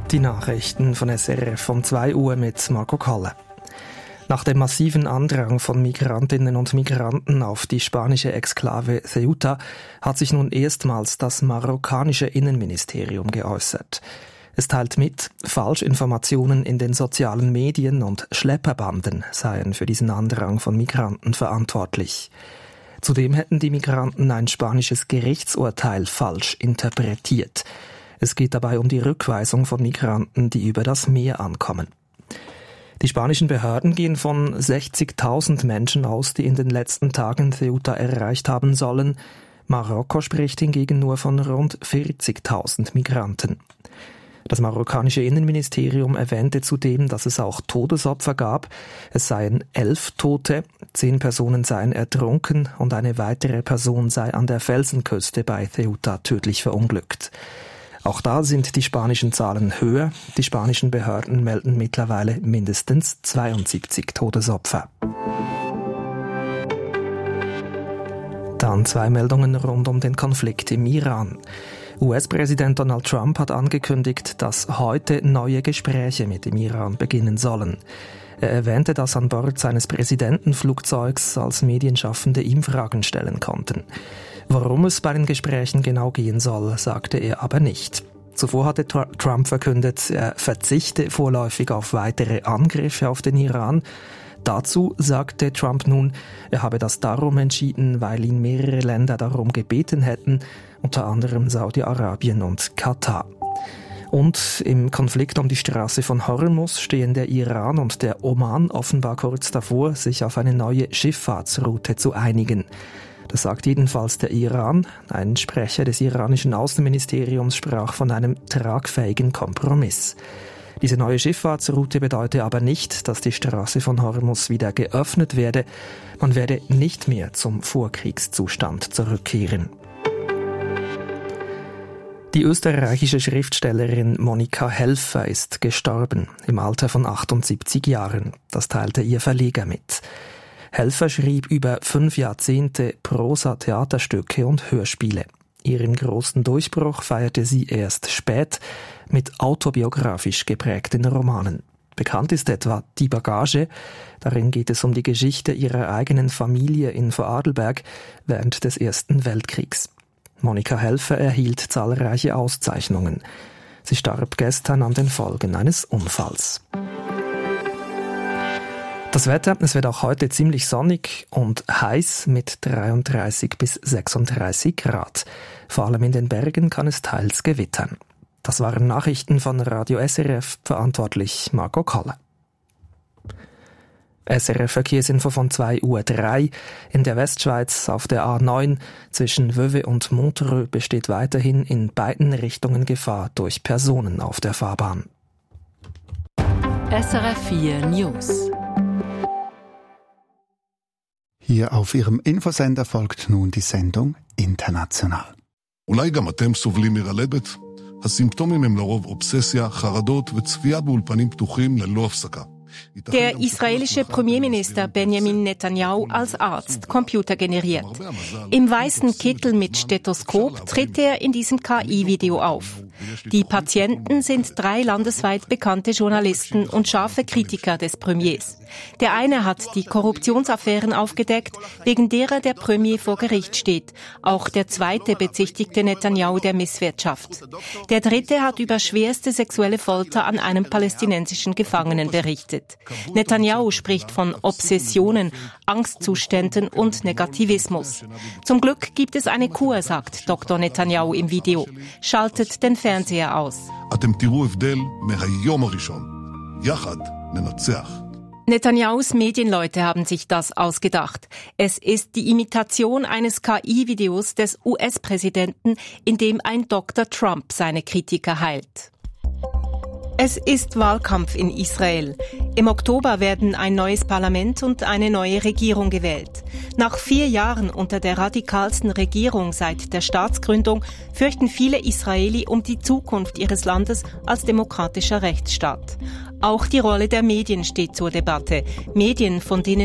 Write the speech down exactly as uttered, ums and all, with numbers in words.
Die Nachrichten von S R F um zwei Uhr mit Marco Kalle. Nach dem massiven Andrang von Migrantinnen und Migranten auf die spanische Exklave Ceuta hat sich nun erstmals das marokkanische Innenministerium geäußert. Es teilt mit, Falschinformationen in den sozialen Medien und Schlepperbanden seien für diesen Andrang von Migranten verantwortlich. Zudem hätten die Migranten ein spanisches Gerichtsurteil falsch interpretiert. Es geht dabei um die Rückweisung von Migranten, die über das Meer ankommen. Die spanischen Behörden gehen von sechzigtausend Menschen aus, die in den letzten Tagen Ceuta erreicht haben sollen. Marokko spricht hingegen nur von rund vierzigtausend Migranten. Das marokkanische Innenministerium erwähnte zudem, dass es auch Todesopfer gab. Es seien elf Tote, zehn Personen seien ertrunken und eine weitere Person sei an der Felsenküste bei Ceuta tödlich verunglückt. Auch da sind die spanischen Zahlen höher. Die spanischen Behörden melden mittlerweile mindestens zweiundsiebzig Todesopfer. Dann zwei Meldungen rund um den Konflikt im Iran. U S-Präsident Donald Trump hat angekündigt, dass heute neue Gespräche mit dem Iran beginnen sollen. Er erwähnte das an Bord seines Präsidentenflugzeugs, als Medienschaffende ihm Fragen stellen konnten. Worum es bei den Gesprächen genau gehen soll, sagte er aber nicht. Zuvor hatte Trump verkündet, er verzichte vorläufig auf weitere Angriffe auf den Iran. Dazu sagte Trump nun, er habe das darum entschieden, weil ihn mehrere Länder darum gebeten hätten, unter anderem Saudi-Arabien und Katar. Und im Konflikt um die Straße von Hormuz stehen der Iran und der Oman offenbar kurz davor, sich auf eine neue Schifffahrtsroute zu einigen. Das sagt jedenfalls der Iran. Ein Sprecher des iranischen Außenministeriums sprach von einem tragfähigen Kompromiss. Diese neue Schifffahrtsroute bedeute aber nicht, dass die Straße von Hormuz wieder geöffnet werde. Man werde nicht mehr zum Vorkriegszustand zurückkehren. Die österreichische Schriftstellerin Monika Helfer ist gestorben, im Alter von achtundsiebzig Jahren. Das teilte ihr Verleger mit. Helfer schrieb über fünf Jahrzehnte Prosa, Theaterstücke und Hörspiele. Ihren großen Durchbruch feierte sie erst spät mit autobiografisch geprägten Romanen. Bekannt ist etwa Die Bagage. Darin geht es um die Geschichte ihrer eigenen Familie in Vorarlberg während des Ersten Weltkriegs. Monika Helfer erhielt zahlreiche Auszeichnungen. Sie starb gestern an den Folgen eines Unfalls. Das Wetter, es wird auch heute ziemlich sonnig und heiß mit dreiunddreißig bis sechsunddreißig Grad. Vor allem in den Bergen kann es teils gewittern. Das waren Nachrichten von Radio S R F, verantwortlich Marco Kalle. S R F-Verkehrsinfo von zwei Uhr drei. In der Westschweiz auf der A neun zwischen Vevey und Montreux besteht weiterhin in beiden Richtungen Gefahr durch Personen auf der Fahrbahn. S R F vier News. Hier auf Ihrem Infosender folgt nun die Sendung International. אולי גם אתם סובלים מרלדת? הסימפטומים הם לרוב אובססיה, חרדות וצפייה באולפנים פתוחים lello הפסקה. Der israelische Premierminister Benjamin Netanyahu als Arzt, computergeneriert. Im weißen Kittel mit Stethoskop tritt er in diesem K I-Video auf. Die Patienten sind drei landesweit bekannte Journalisten und scharfe Kritiker des Premiers. Der eine hat die Korruptionsaffären aufgedeckt, wegen derer der Premier vor Gericht steht. Auch der zweite bezichtigte Netanyahu der Misswirtschaft. Der dritte hat über schwerste sexuelle Folter an einem palästinensischen Gefangenen berichtet. Netanyahu spricht von Obsessionen, Angstzuständen und Negativismus. Zum Glück gibt es eine Kur, sagt Doktor Netanyahu im Video. Schaltet den Fernseher aus. Netanyahus Medienleute haben sich das ausgedacht. Es ist die Imitation eines K I-Videos des U S-Präsidenten, in dem ein Doktor Trump seine Kritiker heilt. Es ist Wahlkampf in Israel. Im Oktober werden ein neues Parlament und eine neue Regierung gewählt. Nach vier Jahren unter der radikalsten Regierung seit der Staatsgründung fürchten viele Israeli um die Zukunft ihres Landes als demokratischer Rechtsstaat. Auch die Rolle der Medien steht zur Debatte. Medien, von denen